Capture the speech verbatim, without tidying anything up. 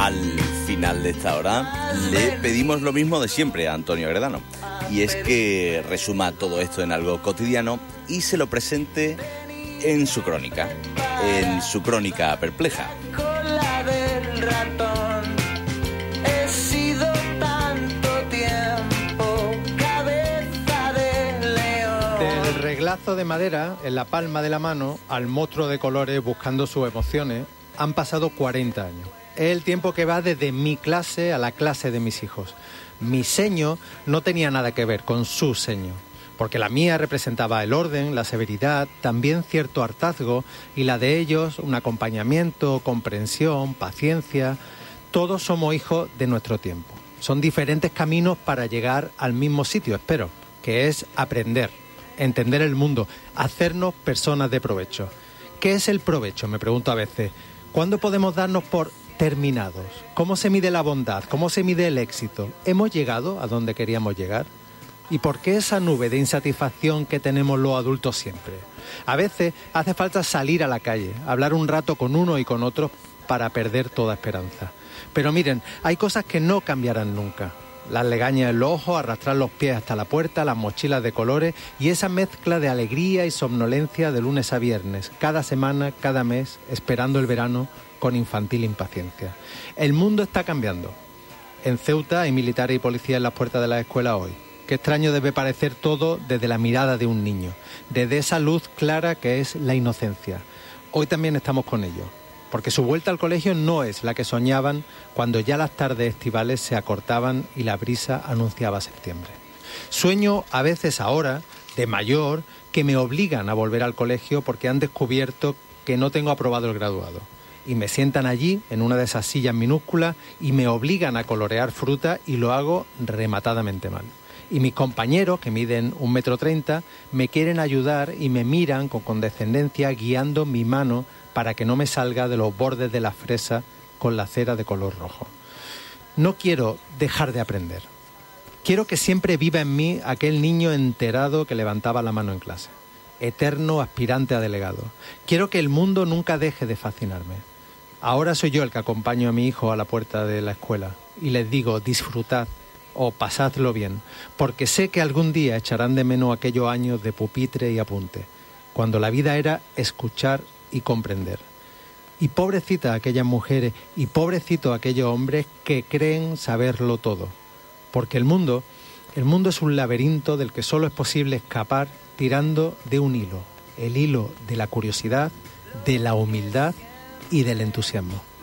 Al final de esta hora le pedimos lo mismo de siempre a Antonio Agredano, y es que resuma todo esto en algo cotidiano y se lo presente en su crónica, en su crónica perpleja. Del reglazo de madera en la palma de la mano al monstruo de colores buscando sus emociones han pasado cuarenta años. Es el tiempo que va desde mi clase a la clase de mis hijos. Mi seño no tenía nada que ver con su seño, porque la mía representaba el orden, la severidad, también cierto hartazgo, y la de ellos un acompañamiento, comprensión, paciencia. Todos somos hijos de nuestro tiempo. Son diferentes caminos para llegar al mismo sitio, espero, que es aprender, entender el mundo, hacernos personas de provecho. ¿Qué es el provecho? Me pregunto a veces. ¿Cuándo podemos darnos por terminados? ¿Cómo se mide la bondad? ¿Cómo se mide el éxito? ¿Hemos llegado a donde queríamos llegar? ¿Y por qué esa nube de insatisfacción que tenemos los adultos siempre? A veces hace falta salir a la calle, hablar un rato con uno y con otros para perder toda esperanza. Pero miren, hay cosas que no cambiarán nunca. Las legañas en los ojos, arrastrar los pies hasta la puerta, las mochilas de colores y esa mezcla de alegría y somnolencia de lunes a viernes, cada semana, cada mes, esperando el verano con infantil impaciencia. El mundo está cambiando. En Ceuta hay militares y policías en las puertas de la escuela hoy. Qué extraño debe parecer todo desde la mirada de un niño, desde esa luz clara que es la inocencia. Hoy también estamos con ellos, porque su vuelta al colegio no es la que soñaban cuando ya las tardes estivales se acortaban y la brisa anunciaba septiembre. Sueño a veces ahora, de mayor, que me obligan a volver al colegio porque han descubierto que no tengo aprobado el graduado. Y me sientan allí, en una de esas sillas minúsculas, y me obligan a colorear fruta y lo hago rematadamente mal. Y mis compañeros, que miden un metro treinta, me quieren ayudar y me miran con condescendencia guiando mi mano para que no me salga de los bordes de la fresa con la cera de color rojo. No quiero dejar de aprender. Quiero que siempre viva en mí aquel niño enterado que levantaba la mano en clase, eterno aspirante a delegado. Quiero que el mundo nunca deje de fascinarme. Ahora soy yo el que acompaño a mi hijo a la puerta de la escuela y les digo disfrutad o pasadlo bien, porque sé que algún día echarán de menos aquellos años de pupitre y apunte, cuando la vida era escuchar y comprender. Y pobrecita aquellas mujeres y pobrecito aquellos hombres que creen saberlo todo, porque el mundo, el mundo es un laberinto del que solo es posible escapar tirando de un hilo, el hilo de la curiosidad, de la humildad y del entusiasmo.